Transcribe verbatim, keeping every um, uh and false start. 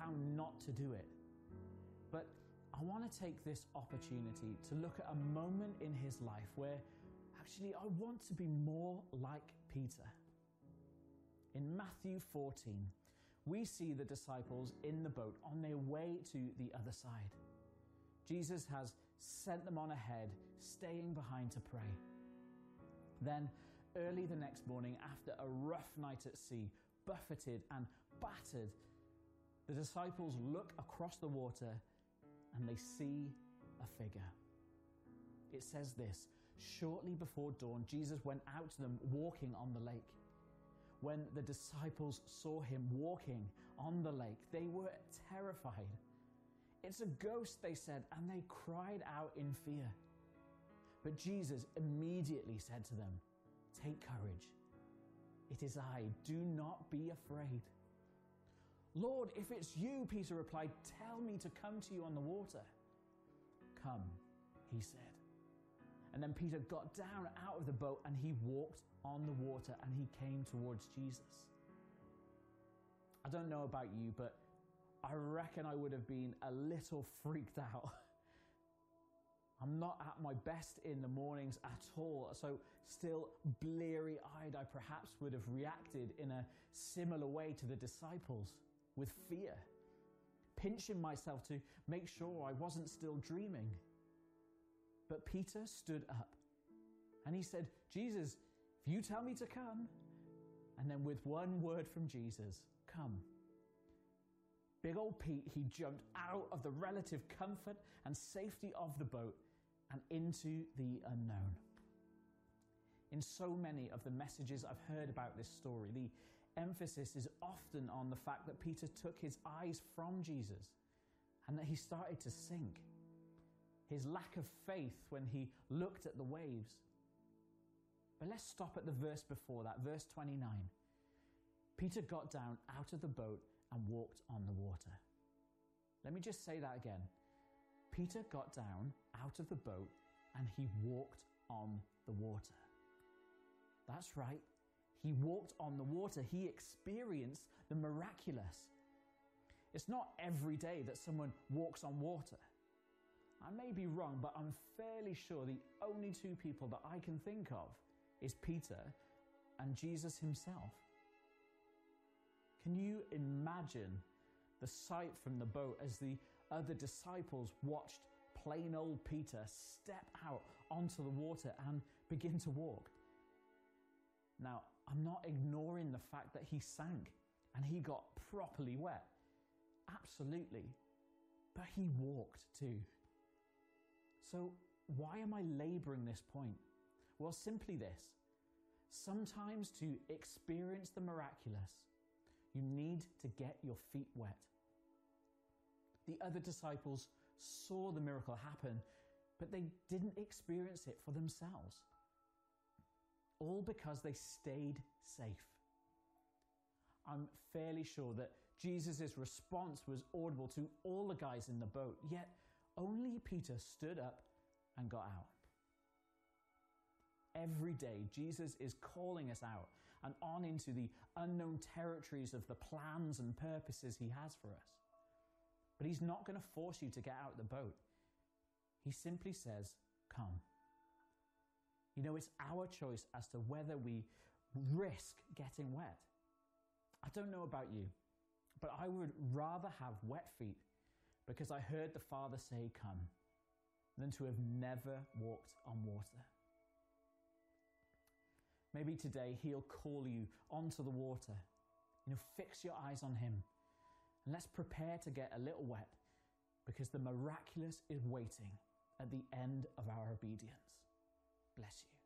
down not to do it. But I want to take this opportunity to look at a moment in his life where actually I want to be more like Peter. In Matthew fourteen, we see the disciples in the boat on their way to the other side. Jesus has sent them on ahead, staying behind to pray. Then, early the next morning, after a rough night at sea, buffeted and battered, the disciples look across the water and they see a figure. It says this: shortly before dawn, Jesus went out to them walking on the lake. When the disciples saw him walking on the lake, they were terrified. "It's a ghost," they said, and they cried out in fear. But Jesus immediately said to them, "Take courage. It is I. Do not be afraid." "Lord, if it's you," Peter replied, "tell me to come to you on the water." "Come," he said. And then Peter got down out of the boat and he walked on the water and he came towards Jesus. I don't know about you, but I reckon I would have been a little freaked out. I'm not at my best in the mornings at all, so still bleary-eyed, I perhaps would have reacted in a similar way to the disciples, with fear, pinching myself to make sure I wasn't still dreaming. But Peter stood up and he said, "Jesus, if you tell me to come," and then with one word from Jesus, "Come." Big old Pete, he jumped out of the relative comfort and safety of the boat and into the unknown. In so many of the messages I've heard about this story, the emphasis is often on the fact that Peter took his eyes from Jesus and that he started to sink. His lack of faith when he looked at the waves. But let's stop at the verse before that, verse twenty-nine. Peter got down out of the boat and walked on the water. Let me just say that again. Peter got down out of the boat and he walked on the water. That's right. He walked on the water. He experienced the miraculous. It's not every day that someone walks on water. I may be wrong, but I'm fairly sure the only two people that I can think of is Peter and Jesus himself. Can you imagine the sight from the boat as the other disciples watched plain old Peter step out onto the water and begin to walk? Now, I'm not ignoring the fact that he sank and he got properly wet. Absolutely. But he walked too. So why am I laboring this point? Well, simply this. Sometimes to experience the miraculous, you need to get your feet wet. The other disciples saw the miracle happen, but they didn't experience it for themselves. All because they stayed safe. I'm fairly sure that Jesus' response was audible to all the guys in the boat, yet only Peter stood up and got out. Every day, Jesus is calling us out and on into the unknown territories of the plans and purposes he has for us. But he's not going to force you to get out of the boat. He simply says, "Come." You know, it's our choice as to whether we risk getting wet. I don't know about you, but I would rather have wet feet because I heard the Father say, "Come," than to have never walked on water. Maybe today he'll call you onto the water. You know, fix your eyes on him. And let's prepare to get a little wet because the miraculous is waiting at the end of our obedience. Bless you.